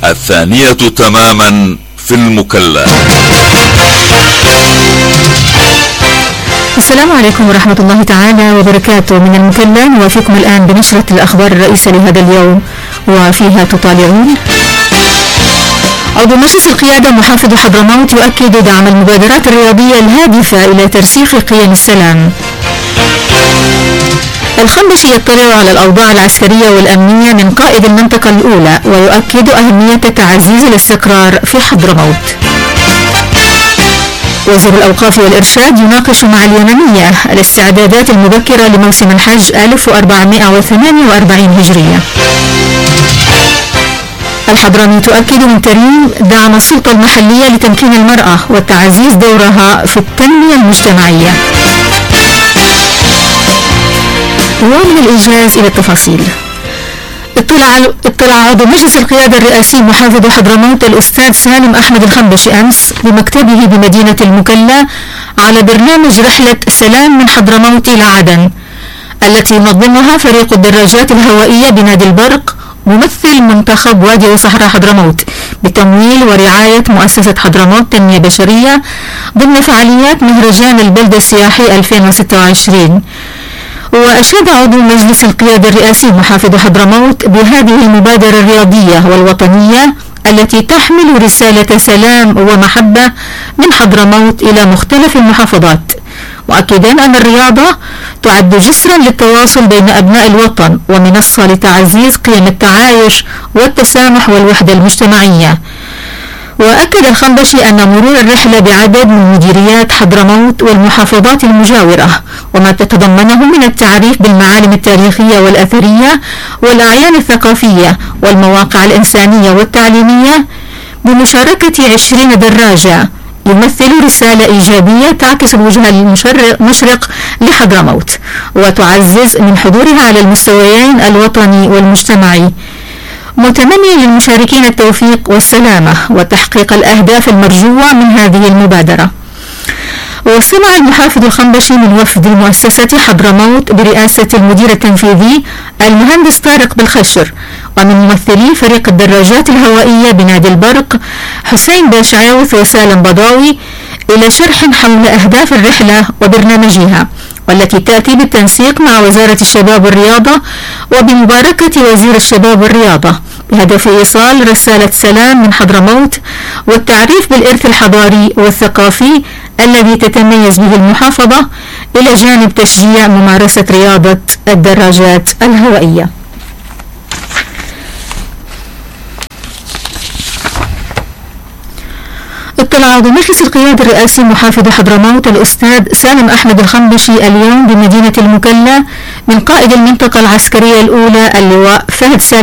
الثانية تماما في المكلا. السلام عليكم ورحمة الله تعالى وبركاته. من المكلا نوافيكم الآن بنشرة الأخبار الرئيسة لهذا اليوم، وفيها تطالعون: عضو مجلس القيادة محافظ حضرموت يؤكد دعم المبادرات الرياضية الهادفة إلى ترسيخ قيم السلام. الخنبشي يطلع على الأوضاع العسكرية والأمنية من قائد المنطقة الأولى ويؤكد أهمية تعزيز الاستقرار في حضرموت. وزير الأوقاف والإرشاد يناقش مع اليمنية الاستعدادات المبكرة لموسم الحج 1448 هجرية. الحضرمي تؤكد من تريم دعم السلطة المحلية لتمكين المرأة وتعزيز دورها في التنمية المجتمعية. ومن الإيجاز إلى التفاصيل. اطلع عضو مجلس القيادة الرئاسي محافظ حضرموت الأستاذ سالم أحمد الخنبشي أمس بمكتبه بمدينة المكلا على برنامج رحلة سلام من حضرموت إلى عدن، التي ينظمها فريق الدراجات الهوائية بنادي البرق ممثل منتخب وادي وصحراء حضرموت بتمويل ورعاية مؤسسة حضرموت تنمية بشرية ضمن فعاليات مهرجان البلدة السياحي 2026. وأشاد عضو مجلس القيادة الرئاسي محافظ حضرموت بهذه المبادرة الرياضية والوطنية التي تحمل رسالة سلام ومحبة من حضرموت إلى مختلف المحافظات، مؤكدا أن الرياضة تعد جسرا للتواصل بين أبناء الوطن ومنصة لتعزيز قيم التعايش والتسامح والوحدة المجتمعية. وأكد الخنبشي أن مرور الرحلة بعدد من مديريات حضرموت والمحافظات المجاورة وما تتضمنه من التعريف بالمعالم التاريخية والأثرية والأعيان الثقافية والمواقع الإنسانية والتعليمية بمشاركة 20 دراجة يمثل رسالة إيجابية تعكس الوجه المشرق لحضرموت وتعزز من حضورها على المستويين الوطني والمجتمعي، متمنيا للمشاركين التوفيق والسلامة وتحقيق الأهداف المرجوة من هذه المبادرة. واستمع المحافظ الخنبشي من وفد مؤسسة حضرموت برئاسة المدير التنفيذي المهندس طارق بالخشر ومن ممثلي فريق الدراجات الهوائية بنادي البرق حسين باشعوث وسالم بضاوي إلى شرح حول أهداف الرحلة وبرنامجها، والتي تأتي بالتنسيق مع وزارة الشباب والرياضة وبمباركة وزير الشباب والرياضة بهدف إيصال رسالة سلام من حضرموت والتعريف بالإرث الحضاري والثقافي الذي تتميز به المحافظة إلى جانب تشجيع ممارسة رياضة الدراجات الهوائية. اطلع عضو مجلس القيادة الرئاسي محافظ حضرموت الأستاذ سالم أحمد الخنبشي اليوم بمدينة المكلا من قائد المنطقة العسكرية الأولى اللواء فهد سالم